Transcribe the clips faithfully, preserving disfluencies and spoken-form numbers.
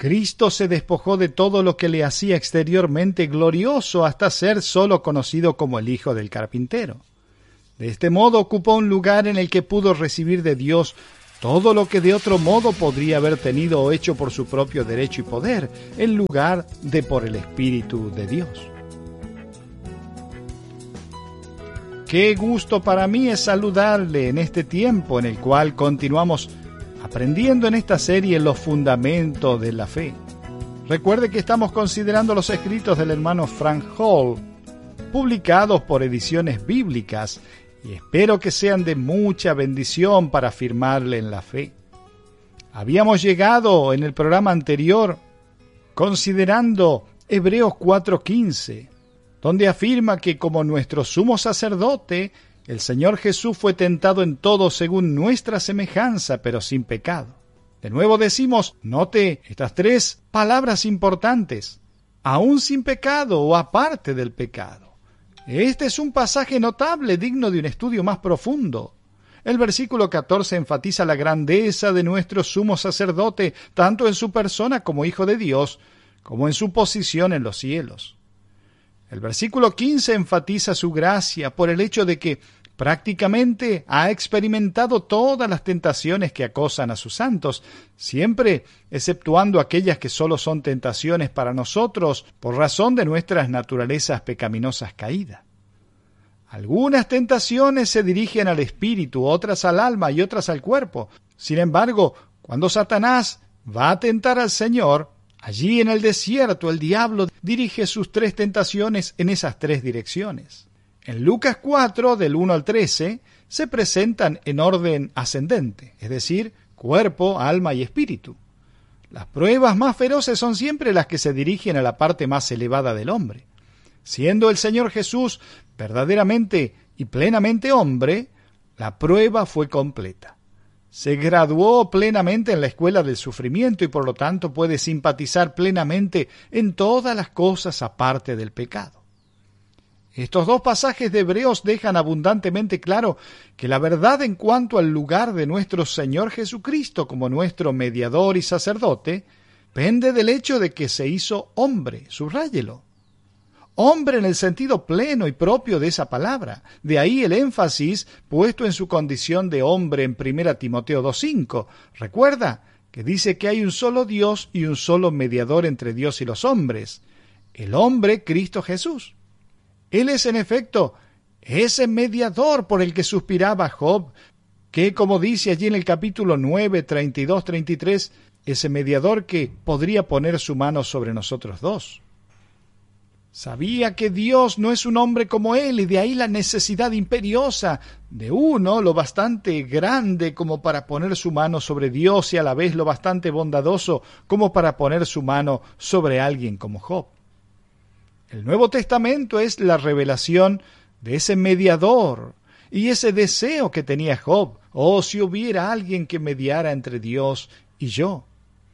Cristo se despojó de todo lo que le hacía exteriormente glorioso hasta ser solo conocido como el Hijo del Carpintero. De este modo ocupó un lugar en el que pudo recibir de Dios todo lo que de otro modo podría haber tenido o hecho por su propio derecho y poder, en lugar de por el Espíritu de Dios. Qué gusto para mí es saludarle en este tiempo en el cual continuamos aprendiendo en esta serie los fundamentos de la fe. Recuerde que estamos considerando los escritos del hermano Frank Hall, publicados por Ediciones Bíblicas, y espero que sean de mucha bendición para afirmarle en la fe. Habíamos llegado en el programa anterior considerando Hebreos cuatro quince, donde afirma que como nuestro sumo sacerdote, el Señor Jesús fue tentado en todo según nuestra semejanza, pero sin pecado. De nuevo decimos, note estas tres palabras importantes, aún sin pecado o aparte del pecado. Este es un pasaje notable, digno de un estudio más profundo. El versículo catorce enfatiza la grandeza de nuestro sumo sacerdote, tanto en su persona como Hijo de Dios, como en su posición en los cielos. El versículo quince enfatiza su gracia por el hecho de que prácticamente ha experimentado todas las tentaciones que acosan a sus santos, siempre exceptuando aquellas que solo son tentaciones para nosotros por razón de nuestras naturalezas pecaminosas caídas. Algunas tentaciones se dirigen al espíritu, otras al alma y otras al cuerpo. Sin embargo, cuando Satanás va a tentar al Señor, allí en el desierto el diablo dirige sus tres tentaciones en esas tres direcciones. En Lucas cuatro, del uno al trece, se presentan en orden ascendente, es decir, cuerpo, alma y espíritu. Las pruebas más feroces son siempre las que se dirigen a la parte más elevada del hombre. Siendo el Señor Jesús verdaderamente y plenamente hombre, la prueba fue completa. Se graduó plenamente en la escuela del sufrimiento y por lo tanto puede simpatizar plenamente en todas las cosas aparte del pecado. Estos dos pasajes de Hebreos dejan abundantemente claro que la verdad en cuanto al lugar de nuestro Señor Jesucristo como nuestro mediador y sacerdote pende del hecho de que se hizo hombre, subráyelo. Hombre en el sentido pleno y propio de esa palabra. De ahí el énfasis puesto en su condición de hombre en primera Timoteo dos cinco. Recuerda que dice que hay un solo Dios y un solo mediador entre Dios y los hombres, el hombre Cristo Jesús. Él es, en efecto, ese mediador por el que suspiraba Job, que, como dice allí en el capítulo nueve, treinta y dos, treinta y tres, ese mediador que podría poner su mano sobre nosotros dos. Sabía que Dios no es un hombre como él, y de ahí la necesidad imperiosa de uno lo bastante grande como para poner su mano sobre Dios y a la vez lo bastante bondadoso como para poner su mano sobre alguien como Job. El Nuevo Testamento es la revelación de ese mediador y ese deseo que tenía Job. Oh, si hubiera alguien que mediara entre Dios y yo.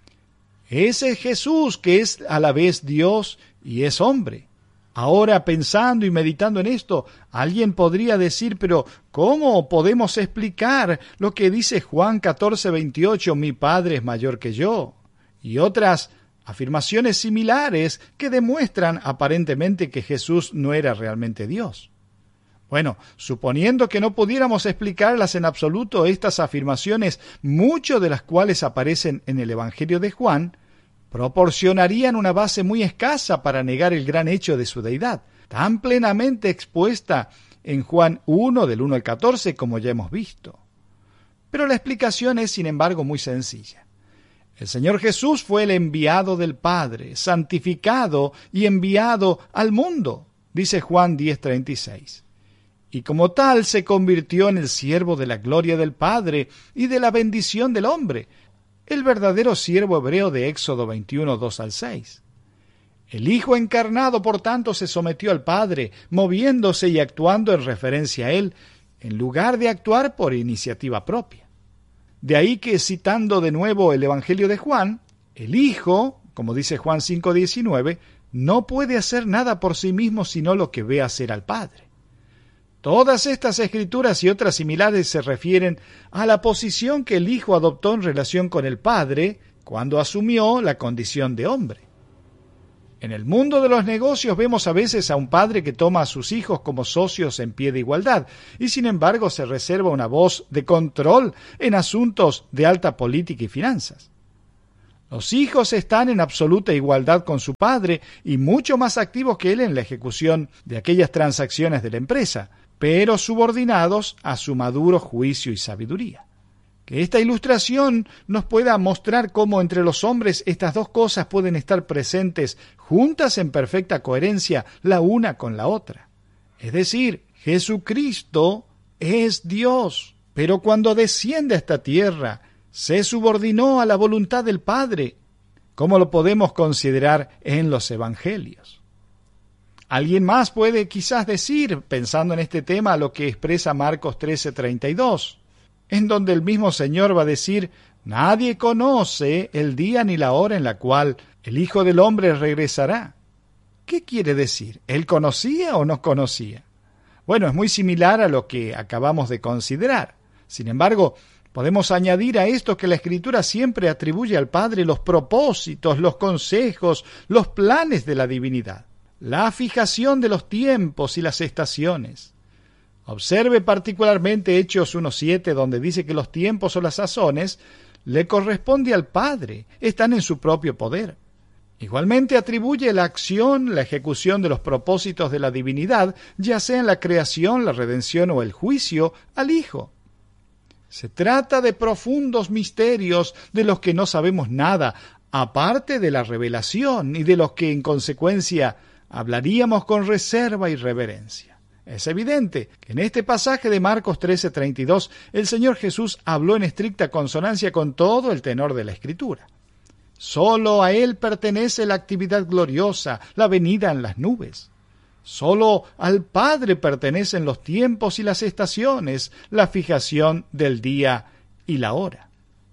Ese Jesús que es a la vez Dios y es hombre. Ahora, pensando y meditando en esto, alguien podría decir, pero ¿cómo podemos explicar lo que dice Juan catorce, veintiocho, mi Padre es mayor que yo? Y otras afirmaciones similares que demuestran aparentemente que Jesús no era realmente Dios. Bueno, suponiendo que no pudiéramos explicarlas en absoluto estas afirmaciones, muchas de las cuales aparecen en el Evangelio de Juan, proporcionarían una base muy escasa para negar el gran hecho de su deidad, tan plenamente expuesta en Juan uno, del uno al catorce, como ya hemos visto. Pero la explicación es, sin embargo, muy sencilla. El Señor Jesús fue el enviado del Padre, santificado y enviado al mundo, dice Juan diez, treinta y seis. Y como tal se convirtió en el siervo de la gloria del Padre y de la bendición del hombre, el verdadero siervo hebreo de Éxodo veintiuno, dos al seis. El Hijo encarnado, por tanto, se sometió al Padre, moviéndose y actuando en referencia a Él, en lugar de actuar por iniciativa propia. De ahí que, citando de nuevo el Evangelio de Juan, el Hijo, como dice Juan cinco, diecinueve, no puede hacer nada por sí mismo sino lo que ve hacer al Padre. Todas estas escrituras y otras similares se refieren a la posición que el Hijo adoptó en relación con el Padre cuando asumió la condición de hombre. En el mundo de los negocios vemos a veces a un padre que toma a sus hijos como socios en pie de igualdad y sin embargo se reserva una voz de control en asuntos de alta política y finanzas. Los hijos están en absoluta igualdad con su padre y mucho más activos que él en la ejecución de aquellas transacciones de la empresa, pero subordinados a su maduro juicio y sabiduría. Que esta ilustración nos pueda mostrar cómo entre los hombres estas dos cosas pueden estar presentes juntas en perfecta coherencia la una con la otra. Es decir, Jesucristo es Dios, pero cuando desciende a esta tierra, se subordinó a la voluntad del Padre, como lo podemos considerar en los Evangelios. Alguien más puede quizás decir, pensando en este tema, lo que expresa Marcos trece treinta y dos, en donde el mismo Señor va a decir, nadie conoce el día ni la hora en la cual el Hijo del Hombre regresará. ¿Qué quiere decir? ¿Él conocía o no conocía? Bueno, es muy similar a lo que acabamos de considerar. Sin embargo, podemos añadir a esto que la Escritura siempre atribuye al Padre los propósitos, los consejos, los planes de la divinidad, la fijación de los tiempos y las estaciones. Observe particularmente Hechos uno siete, donde dice que los tiempos o las sazones le corresponde al Padre, están en su propio poder. Igualmente atribuye la acción, la ejecución de los propósitos de la divinidad, ya sea en la creación, la redención o el juicio, al Hijo. Se trata de profundos misterios de los que no sabemos nada, aparte de la revelación y de los que en consecuencia hablaríamos con reserva y reverencia. Es evidente que en este pasaje de Marcos trece treinta y dos el Señor Jesús habló en estricta consonancia con todo el tenor de la Escritura. Solo a Él pertenece la actividad gloriosa, la venida en las nubes. Solo al Padre pertenecen los tiempos y las estaciones, la fijación del día y la hora.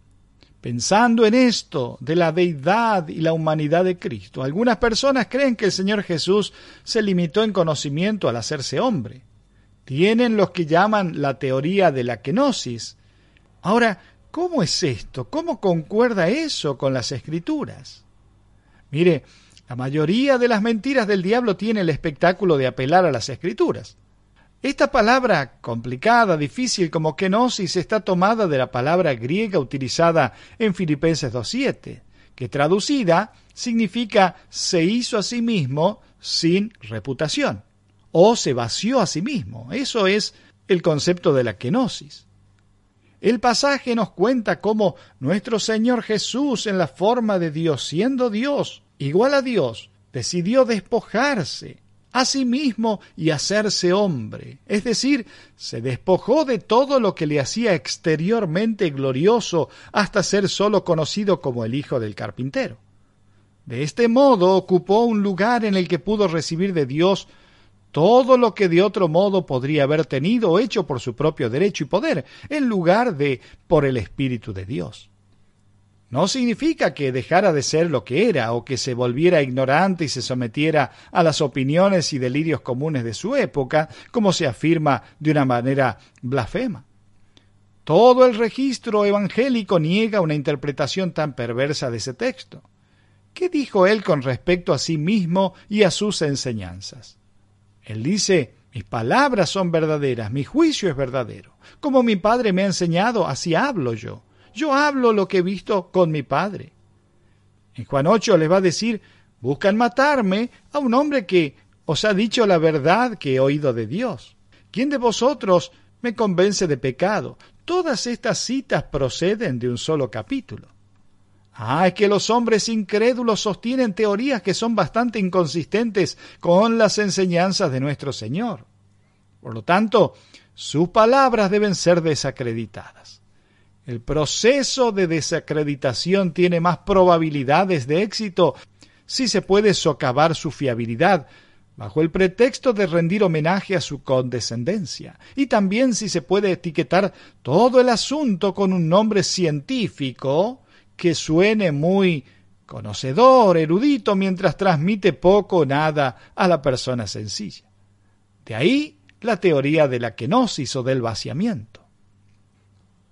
Pensando en esto de la deidad y la humanidad de Cristo, algunas personas creen que el Señor Jesús se limitó en conocimiento al hacerse hombre. Tienen lo que llaman la teoría de la kenosis. Ahora, ¿cómo es esto? ¿Cómo concuerda eso con las Escrituras? Mire, la mayoría de las mentiras del diablo tiene el espectáculo de apelar a las Escrituras. Esta palabra complicada, difícil como kenosis está tomada de la palabra griega utilizada en Filipenses dos siete, que traducida significa se hizo a sí mismo sin reputación, o se vació a sí mismo. Eso es el concepto de la kenosis. El pasaje nos cuenta cómo nuestro Señor Jesús, en la forma de Dios, siendo Dios, igual a Dios, decidió despojarse a sí mismo y hacerse hombre, es decir, se despojó de todo lo que le hacía exteriormente glorioso hasta ser solo conocido como el Hijo del Carpintero. De este modo ocupó un lugar en el que pudo recibir de Dios todo lo que de otro modo podría haber tenido o hecho por su propio derecho y poder, en lugar de por el Espíritu de Dios. No significa que dejara de ser lo que era o que se volviera ignorante y se sometiera a las opiniones y delirios comunes de su época, como se afirma de una manera blasfema. Todo el registro evangélico niega una interpretación tan perversa de ese texto. ¿Qué dijo él con respecto a sí mismo y a sus enseñanzas? Él dice, mis palabras son verdaderas, mi juicio es verdadero. Como mi Padre me ha enseñado, así hablo yo. Yo hablo lo que he visto con mi Padre. En Juan ocho les va a decir, buscan matarme a un hombre que os ha dicho la verdad que he oído de Dios. ¿Quién de vosotros me convence de pecado? Todas estas citas proceden de un solo capítulo. Ah, es que los hombres incrédulos sostienen teorías que son bastante inconsistentes con las enseñanzas de nuestro Señor. Por lo tanto, sus palabras deben ser desacreditadas. El proceso de desacreditación tiene más probabilidades de éxito si se puede socavar su fiabilidad bajo el pretexto de rendir homenaje a su condescendencia, y también si se puede etiquetar todo el asunto con un nombre científico que suene muy conocedor, erudito, mientras transmite poco o nada a la persona sencilla. De ahí la teoría de la kenosis o del vaciamiento.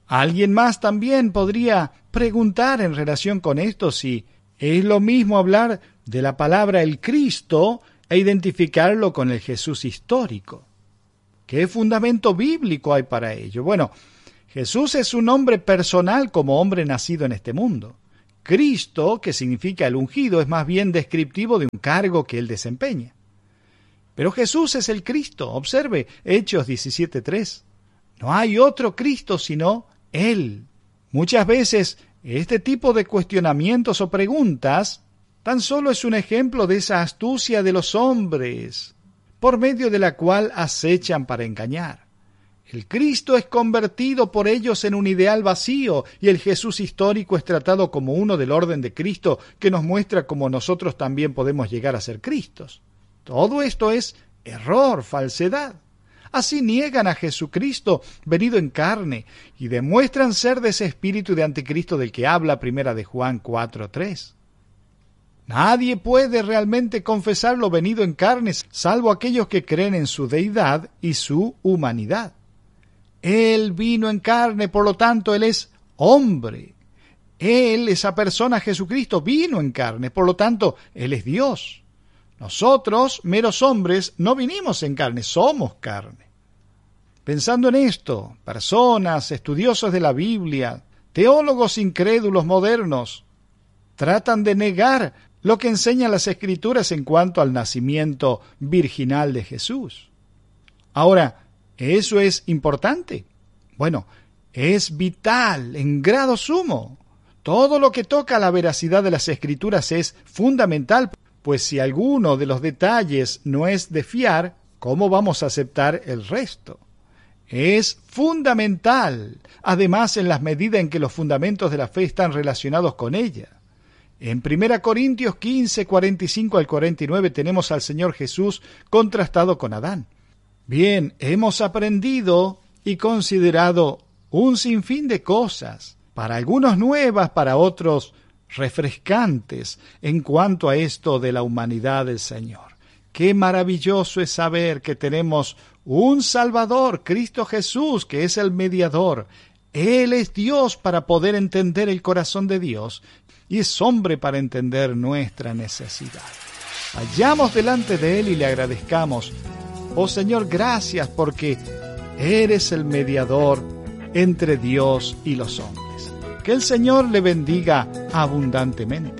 Alguien más también podría preguntar en relación con esto si es lo mismo hablar de la palabra el Cristo e identificarlo con el Jesús histórico. ¿Qué fundamento bíblico hay para ello? Bueno, Jesús es un hombre personal como hombre nacido en este mundo. Cristo, que significa el ungido, es más bien descriptivo de un cargo que él desempeña. Pero Jesús es el Cristo. Observe Hechos diecisiete tres. No hay otro Cristo sino Él. Muchas veces este tipo de cuestionamientos o preguntas tan solo es un ejemplo de esa astucia de los hombres, por medio de la cual acechan para engañar. El Cristo es convertido por ellos en un ideal vacío y el Jesús histórico es tratado como uno del orden de Cristo que nos muestra cómo nosotros también podemos llegar a ser Cristos. Todo esto es error, falsedad. Así niegan a Jesucristo venido en carne y demuestran ser de ese espíritu de anticristo del que habla Primera de Juan cuatro tres. Nadie puede realmente confesar lo venido en carne, salvo aquellos que creen en su deidad y su humanidad. Él vino en carne, por lo tanto, Él es hombre. Él, esa persona, Jesucristo, vino en carne, por lo tanto, Él es Dios. Nosotros, meros hombres, no vinimos en carne, somos carne. Pensando en esto, personas, estudiosos de la Biblia, teólogos incrédulos modernos, tratan de negar lo que enseñan las Escrituras en cuanto al nacimiento virginal de Jesús. Ahora, ¿eso es importante? Bueno, es vital, en grado sumo. Todo lo que toca a la veracidad de las Escrituras es fundamental, pues si alguno de los detalles no es de fiar, ¿cómo vamos a aceptar el resto? Es fundamental, además en la medida en que los fundamentos de la fe están relacionados con ella. En Primera Corintios quince, cuarenta y cinco al cuarenta y nueve tenemos al Señor Jesús contrastado con Adán. Bien, hemos aprendido y considerado un sinfín de cosas, para algunos nuevas, para otros refrescantes, en cuanto a esto de la humanidad del Señor. Qué maravilloso es saber que tenemos un Salvador, Cristo Jesús, que es el mediador. Él es Dios para poder entender el corazón de Dios y es hombre para entender nuestra necesidad. Vayamos delante de Él y le agradezcamos. Oh Señor, gracias porque eres el mediador entre Dios y los hombres. Que el Señor le bendiga abundantemente.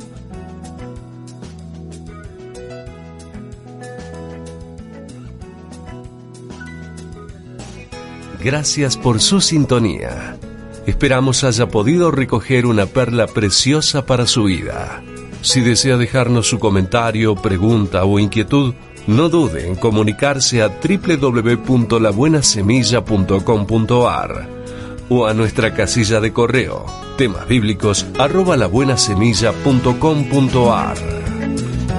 Gracias por su sintonía. Esperamos haya podido recoger una perla preciosa para su vida. Si desea dejarnos su comentario, pregunta o inquietud, no dude en comunicarse a doble u doble u doble u punto la buena semilla punto com punto a r o a nuestra casilla de correo temasbíblicos arroba labuenasemilla punto com punto a r.